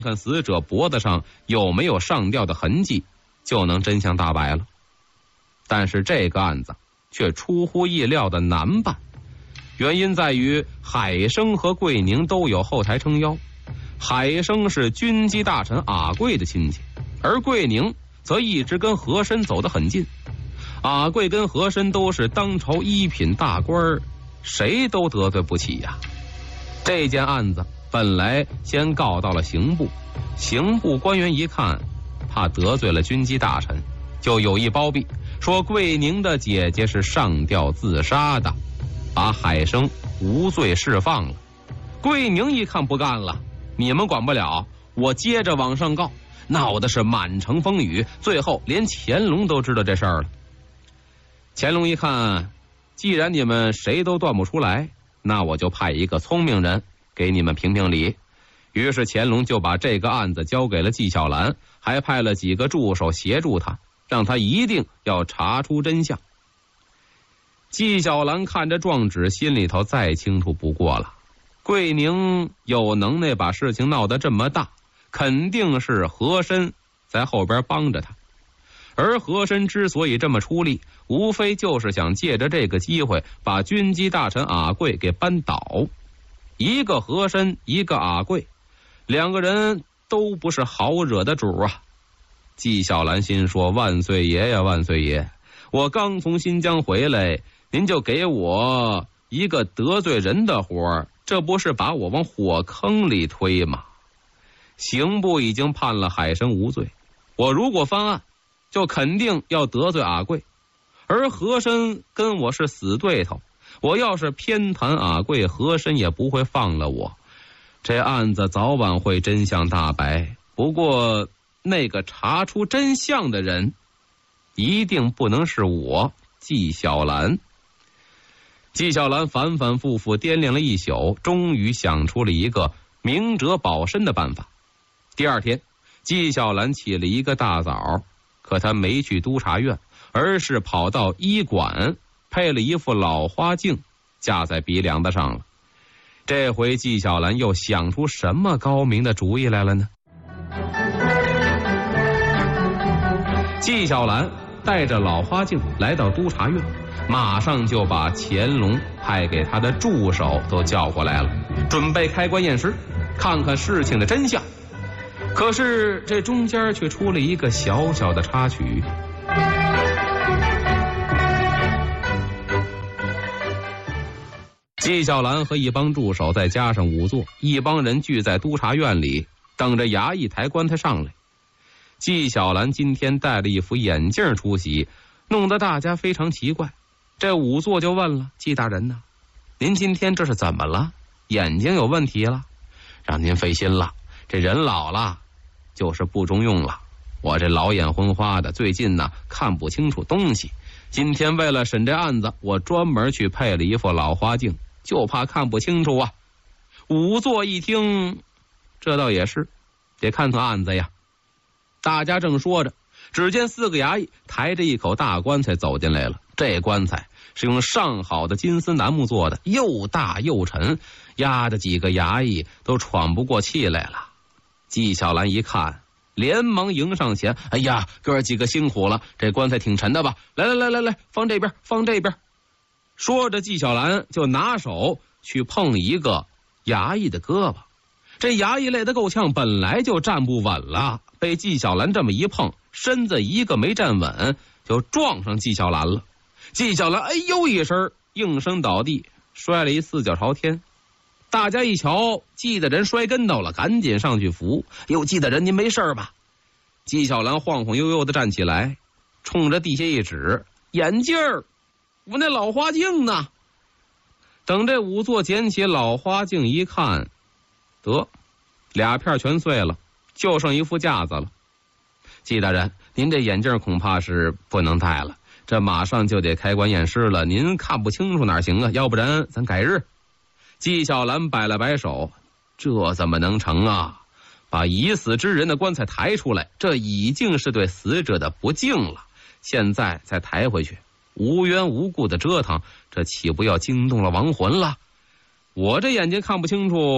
看死者脖子上有没有上吊的痕迹，就能真相大白了。但是这个案子却出乎意料的难办，原因在于海生和桂宁都有后台撑腰。海生是军机大臣阿贵的亲戚，而桂宁则一直跟和珅走得很近。阿贵跟和珅都是当朝一品大官，谁都得罪不起呀。这件案子本来先告到了刑部，刑部官员一看，怕得罪了军机大臣，就有意包庇，说桂宁的姐姐是上吊自杀的，把海生无罪释放了。桂宁一看不干了，你们管不了，我接着往上告，闹的是满城风雨，最后连乾隆都知道这事儿了。乾隆一看，既然你们谁都断不出来，那我就派一个聪明人给你们评评理。于是乾隆就把这个案子交给了纪晓岚，还派了几个助手协助他，让他一定要查出真相。纪晓岚看着状纸，心里头再清楚不过了。桂宁有能耐把事情闹得这么大，肯定是和珅在后边帮着他。而和珅之所以这么出力，无非就是想借着这个机会把军机大臣阿贵给扳倒。一个和珅，一个阿贵，两个人都不是好惹的主啊。纪晓岚心说，万岁爷呀万岁爷，我刚从新疆回来，您就给我一个得罪人的活，这不是把我往火坑里推吗？刑部已经判了海生无罪，我如果翻案，就肯定要得罪阿贵，而和珅跟我是死对头，我要是偏袒阿贵，和珅也不会放了我。这案子早晚会真相大白，不过那个查出真相的人一定不能是我纪晓岚。纪晓岚反反复复掂量了一宿，终于想出了一个明哲保身的办法。第二天，纪晓岚起了一个大早，可他没去督察院，而是跑到医馆，配了一副老花镜架在鼻梁子上了。这回纪晓岚又想出什么高明的主意来了呢？纪晓岚带着老花镜来到督察院，马上就把乾隆派给他的助手都叫过来了，准备开棺验尸，看看事情的真相。可是这中间却出了一个小小的插曲。纪晓岚和一帮助手再加上仵作，一帮人聚在督察院里，等着衙役抬棺材上来。纪晓岚今天戴了一副眼镜出席，弄得大家非常奇怪。这仵作就问了：纪大人呢？您今天这是怎么了？眼睛有问题了？让您费心了，这人老了就是不中用了，我这老眼昏花的，最近呢看不清楚东西。今天为了审这案子，我专门去配了一副老花镜，就怕看不清楚啊。仵作一听，这倒也是，得看看案子呀。大家正说着，只见4个衙役抬着一口大棺材走进来了。这棺材是用上好的金丝楠木做的，又大又沉，压得几个衙役都喘不过气来了。纪晓岚一看，连忙迎上前：哎呀，哥几个辛苦了，这棺材挺沉的吧？来，放这边，放这边。说着，纪晓岚就拿手去碰一个衙役的胳膊。这衙役累得够呛，本来就站不稳了，被纪晓岚这么一碰，身子一个没站稳，就撞上纪晓岚了。纪晓岚哎呦一声，应声倒地，摔了一四脚朝天。大家一瞧，纪大人摔跟头了，赶紧上去扶。哟，纪大人您没事吧？纪晓岚晃晃悠悠的站起来，冲着地下一指：眼镜儿，我那老花镜呢？等这仵作捡起老花镜一看，得2片全碎了，就剩一副架子了。纪大人，您这眼镜恐怕是不能戴了，这马上就得开棺验尸了，您看不清楚哪行啊？要不然咱改日。纪晓岚摆了摆手：这怎么能成啊？把已死之人的棺材抬出来，这已经是对死者的不敬了，现在再抬回去，无缘无故的折腾，这岂不要惊动了亡魂了？我这眼睛看不清楚，